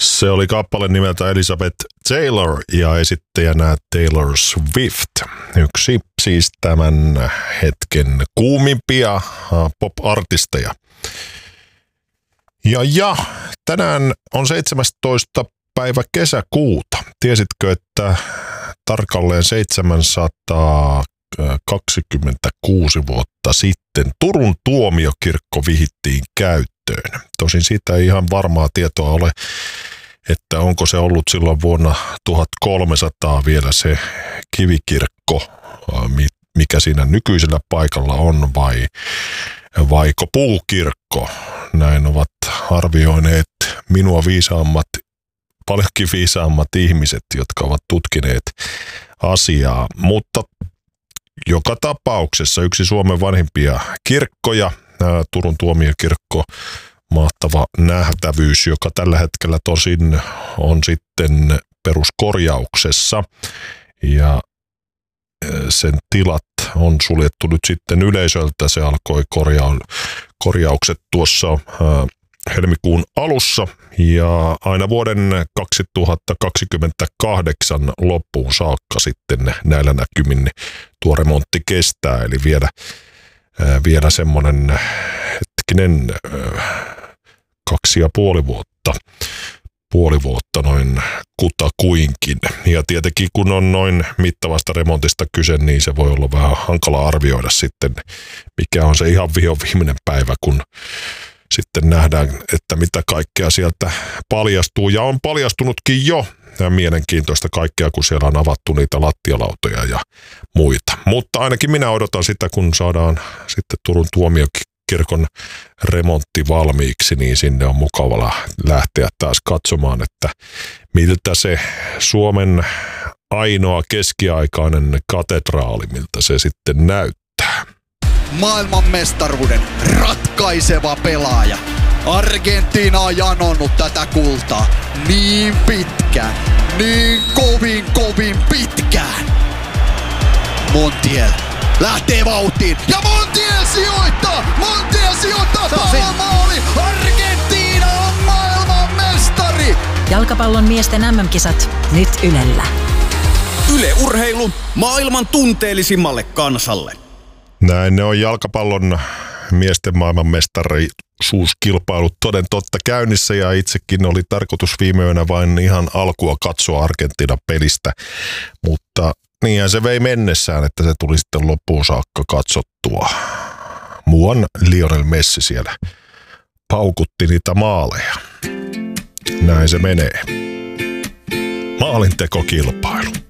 Se oli kappale nimeltä Elizabeth Taylor ja esittäjänä Taylor Swift. Yksi siis tämän hetken kuumimpia pop-artisteja. Ja kuuta. Tänään on 17. päivä kesäkuuta. Tiesitkö, että tarkalleen 726 vuotta sitten Turun tuomiokirkko vihittiin käyttöön? Tosin siitä ei ihan varmaa tietoa ole, että onko se ollut silloin vuonna 1300 vielä se kivikirkko, mikä siinä nykyisellä paikalla on, vaiko puukirkko. Näin ovat arvioineet minua paljonkin viisaammat ihmiset, jotka ovat tutkineet asiaa. Mutta joka tapauksessa yksi Suomen vanhimpia kirkkoja, Turun tuomiokirkko, mahtava nähtävyys, joka tällä hetkellä tosin on sitten peruskorjauksessa ja sen tilat on suljettu nyt sitten yleisöltä. Se alkoi korjaukset tuossa helmikuun alussa ja aina vuoden 2028 loppuun saakka sitten näillä näkymin tuo remontti kestää, eli vielä semmoinen 2,5 vuotta. Puoli vuotta noin kutakuinkin. Ja tietenkin kun on noin mittavasta remontista kyse, niin se voi olla vähän hankala arvioida sitten, mikä on se ihan viimeinen päivä, kun sitten nähdään, että mitä kaikkea sieltä paljastuu. Ja on paljastunutkin jo mielenkiintoista kaikkea, kun siellä on avattu niitä lattialautoja ja muita. Mutta ainakin minä odotan sitä, kun saadaan sitten Turun tuomiokirkon remontti valmiiksi, niin sinne on mukava lähteä taas katsomaan, että miltä se Suomen ainoa keskiaikainen katedraali, miltä se sitten näyttää. Maailmanmestaruuden ratkaiseva pelaaja. Argentiina on janonnut tätä kultaa niin pitkään, niin kovin pitkään. Montiel lähtee vauhtiin ja Montiel sijoittaa maali. Argentiina on maailmanmestari. Jalkapallon miesten MM-kisat nyt Ylellä. Yle Urheilu maailman tunteellisimmalle kansalle. Näin ne on jalkapallon miesten maailmanmestarisuuskilpailut toden totta käynnissä ja itsekin oli tarkoitus viime yönä vain ihan alkua katsoa Argentiinan pelistä, mutta niinhän se vei mennessään, että se tuli sitten loppuun saakka katsottua. Muuan Lionel Messi siellä paukutti niitä maaleja. Näin se menee. Maalintekokilpailu.